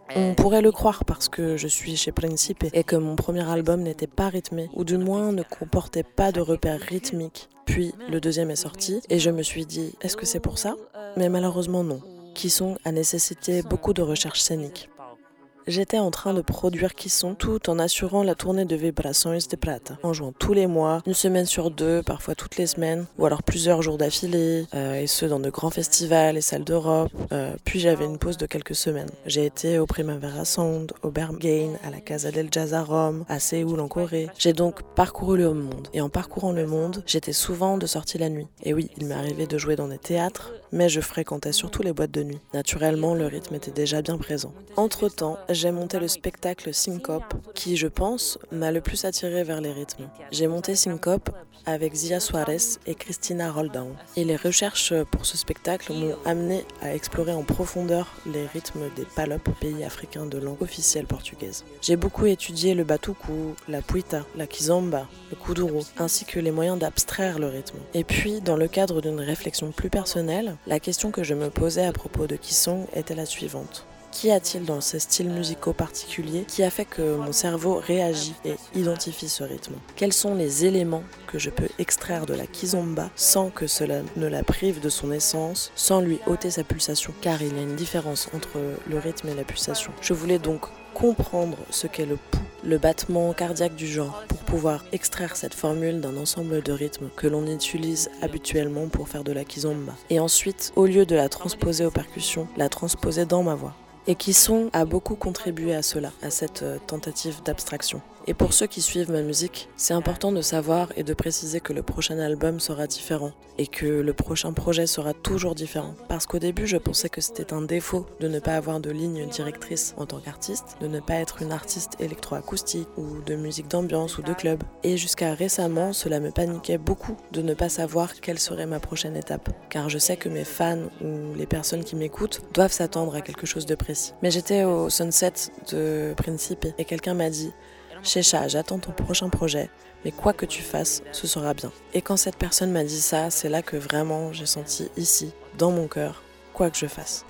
On pourrait le croire parce que je suis chez Principe et que mon premier album n'était pas rythmé, ou du moins ne comportait pas de repères rythmiques. Puis le deuxième est sorti et je me suis dit, est-ce que c'est pour ça ? Mais malheureusement non. Kisson a nécessité beaucoup de recherche scénique. J'étais en train de produire Kisson tout en assurant la tournée de Vibrações de Prata, en jouant tous les mois, une semaine sur deux, parfois toutes les semaines, ou alors plusieurs jours d'affilée, et ce dans de grands festivals et salles d'Europe. Puis j'avais une pause de quelques semaines. J'ai été au Primavera Sound, au Berghain, à la Casa del Jazz à Rome, à Séoul en Corée. J'ai donc parcouru le monde, et en parcourant le monde, j'étais souvent de sortie la nuit. Et oui, il m'est arrivé de jouer dans des théâtres, mais je fréquentais surtout les boîtes de nuit. Naturellement, le rythme était déjà bien présent. Entre-temps, j'ai monté le spectacle Syncope, qui, je pense, m'a le plus attiré vers les rythmes. J'ai monté Syncope avec Zia Soares et Christina Roldan. Et les recherches pour ce spectacle m'ont amené à explorer en profondeur les rythmes des palop, pays africains de langue officielle portugaise. J'ai beaucoup étudié le batuku, la puita, la kizomba, le kuduro, ainsi que les moyens d'abstraire le rythme. Et puis, dans le cadre d'une réflexion plus personnelle, la question que je me posais à propos de Kisson était la suivante. Qu'y a-t-il dans ces styles musicaux particuliers qui a fait que mon cerveau réagit et identifie ce rythme ? Quels sont les éléments que je peux extraire de la kizomba sans que cela ne la prive de son essence, sans lui ôter sa pulsation ? Car il y a une différence entre le rythme et la pulsation. Je voulais donc comprendre ce qu'est le pouls, le battement cardiaque du genre, pour pouvoir extraire cette formule d'un ensemble de rythmes que l'on utilise habituellement pour faire de la kizomba. Et ensuite, au lieu de la transposer aux percussions, la transposer dans ma voix. Et Kisson a beaucoup contribué à cela, à cette tentative d'abstraction. Et pour ceux qui suivent ma musique, c'est important de savoir et de préciser que le prochain album sera différent et que le prochain projet sera toujours différent. Parce qu'au début, je pensais que c'était un défaut de ne pas avoir de ligne directrice en tant qu'artiste, de ne pas être une artiste électroacoustique ou de musique d'ambiance ou de club. Et jusqu'à récemment, cela me paniquait beaucoup de ne pas savoir quelle serait ma prochaine étape. Car je sais que mes fans ou les personnes qui m'écoutent doivent s'attendre à quelque chose de précis. Mais j'étais au Sunset de Principe et quelqu'un m'a dit « Chécha, j'attends ton prochain projet, mais quoi que tu fasses, ce sera bien. » Et quand cette personne m'a dit ça, c'est là que vraiment j'ai senti ici, dans mon cœur, quoi que je fasse.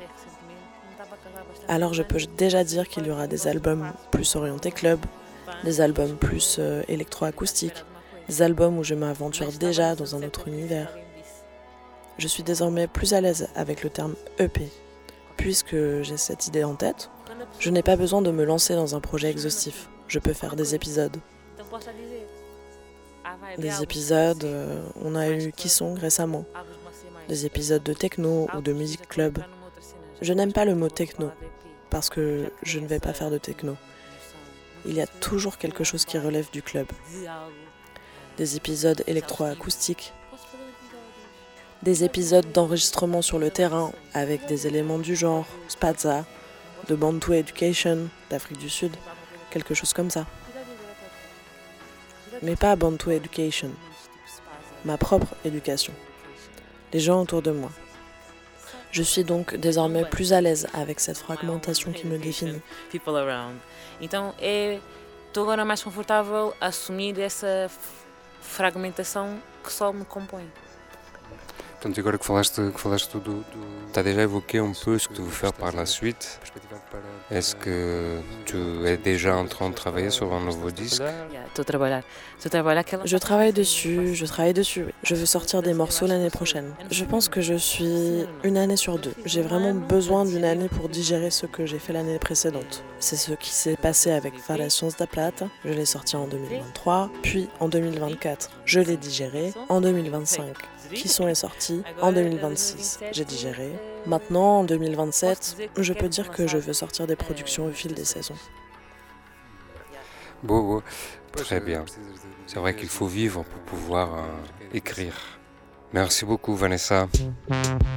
Alors je peux déjà dire qu'il y aura des albums plus orientés club, des albums plus électroacoustiques, des albums où je m'aventure déjà dans un autre univers. Je suis désormais plus à l'aise avec le terme EP. Puisque j'ai cette idée en tête, je n'ai pas besoin de me lancer dans un projet exhaustif. Je peux faire des épisodes. Des épisodes, on a eu Kisson récemment. Des épisodes de techno ou de musique club. Je n'aime pas le mot techno, parce que je ne vais pas faire de techno. Il y a toujours quelque chose qui relève du club. Des épisodes électroacoustiques. Des épisodes d'enregistrement sur le terrain avec des éléments du genre Spaza, de Bantu Education d'Afrique du Sud, quelque chose comme ça. Mais pas Bantu Education, ma propre éducation, les gens autour de moi. Je suis donc désormais plus à l'aise avec cette fragmentation qui me définit. Então estou agora mais confortável a assumir essa fragmentação que só me compõe. Portanto, agora que falaste tudo, tu as déjà évoqué un peu ce que tu veux faire par la suite. Est-ce que tu es déjà en train de travailler sur un nouveau disque? Estou a trabalhar aquela... Je travaille dessus, oui. Je veux sortir des morceaux l'année prochaine. Je pense que je suis une année sur deux. J'ai vraiment besoin d'une année pour digérer ce que j'ai fait l'année précédente. C'est ce qui s'est passé avec Variações da Prata. Je l'ai sorti en 2023, puis en 2024, je l'ai digéré. En 2025, Kisson est sorti. En 2026, j'ai digéré. Maintenant, en 2027, je peux dire que je veux sortir des productions au fil des saisons. Beau, très bien. C'est vrai qu'il faut vivre pour pouvoir écrire. Merci beaucoup, Vanessa.